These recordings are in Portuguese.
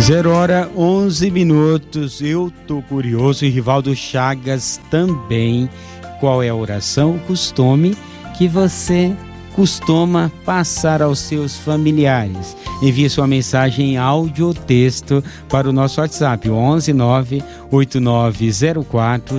0h11. Eu tô curioso, e Rivaldo Chagas também, qual é a oração, o costume que você costuma passar aos seus familiares? Envie sua mensagem em áudio ou texto para o nosso WhatsApp, 11 98904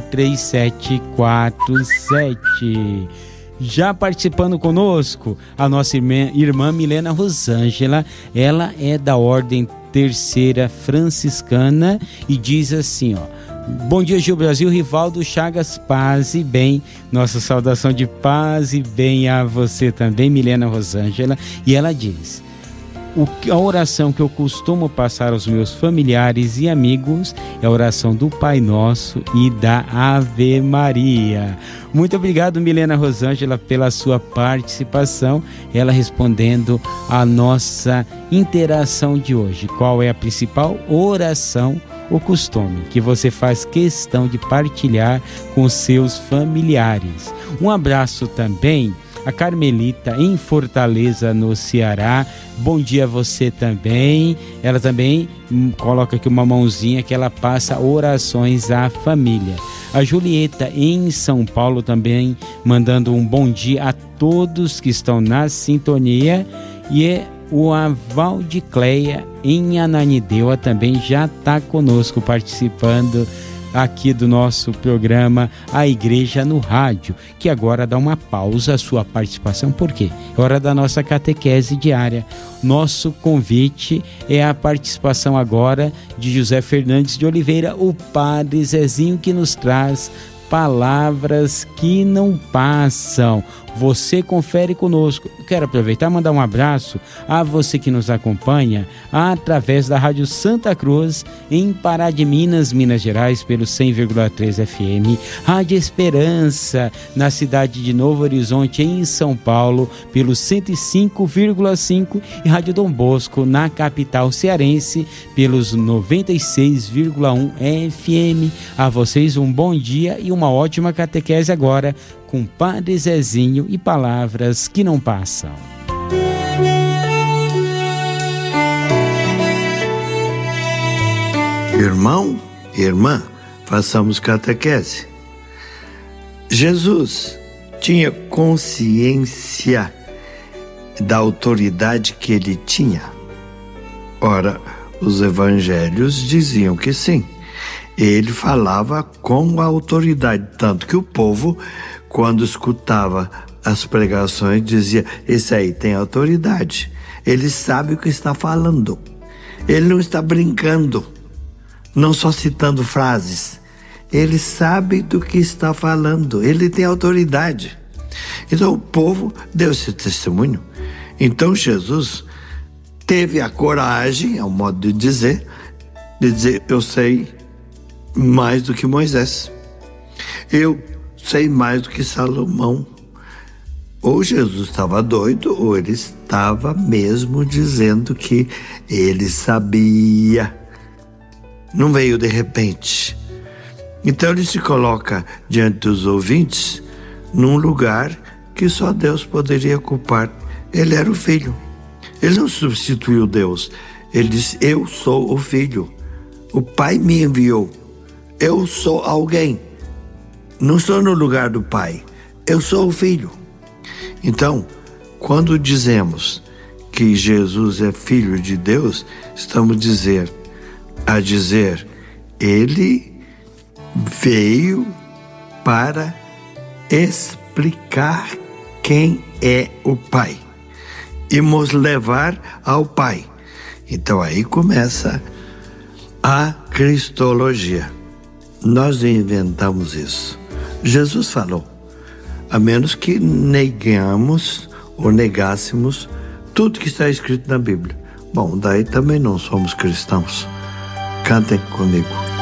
3747. Já participando conosco, a nossa irmã Milena Rosângela. Ela é da Ordem Terceira Franciscana e diz assim, ó: bom dia, Gil Brasil, Rivaldo Chagas, paz e bem. Nossa saudação de paz e bem a você também, Milena Rosângela. E ela diz: a oração que eu costumo passar aos meus familiares e amigos é a oração do Pai Nosso e da Ave Maria. Muito obrigado, Milena Rosângela, pela sua participação, ela respondendo a nossa interação de hoje. Qual é a principal oração, o costume que você faz questão de partilhar com os seus familiares? Um abraço também a Carmelita em Fortaleza, no Ceará. Bom dia a você também. Ela também coloca aqui uma mãozinha que ela passa orações à família. A Julieta em São Paulo também mandando um bom dia a todos que estão na sintonia. E o Valdicleia em Ananindeua também já está conosco, participando aqui do nosso programa A Igreja no Rádio, que agora dá uma pausa à sua participação. Por quê? É hora da nossa catequese diária. Nosso convite é a participação agora de José Fernandes de Oliveira, o Padre Zezinho, que nos traz palavras que não passam. Você confere conosco. Eu quero aproveitar e mandar um abraço a você que nos acompanha através da Rádio Santa Cruz, em Pará de Minas, Minas Gerais, pelo 100,3 FM. Rádio Esperança, na cidade de Novo Horizonte, em São Paulo, pelo 105,5. E Rádio Dom Bosco, na capital cearense, pelos 96,1 FM. A vocês um bom dia e uma ótima catequese agora, com Padre Zezinho e palavras que não passam. Irmão, irmã, façamos catequese. Jesus tinha consciência da autoridade que ele tinha. Ora, os evangelhos diziam que sim. Ele falava com a autoridade, tanto que o povo, quando escutava as pregações, dizia: esse aí tem autoridade, ele sabe o que está falando, ele não está brincando, não só citando frases, ele sabe do que está falando, ele tem autoridade. Então o povo deu esse testemunho. Então Jesus teve a coragem, é um modo de dizer, eu sei mais do que Moisés, eu sei mais do que Salomão. Ou Jesus estava doido, ou ele estava mesmo dizendo que ele sabia. Não veio de repente. Então ele se coloca diante dos ouvintes num lugar que só Deus poderia ocupar. Ele era o Filho. Ele não substituiu Deus. Ele disse: eu sou o Filho. O Pai me enviou. Eu sou alguém. Não estou no lugar do Pai. Eu sou o Filho. Então, quando dizemos que Jesus é Filho de Deus, estamos a dizer, ele veio para explicar quem é o Pai e nos levar ao Pai. Então aí começa a cristologia. Nós inventamos isso. Jesus falou, a menos que negamos ou negássemos tudo que está escrito na Bíblia. Bom, daí também não somos cristãos. Cantem comigo.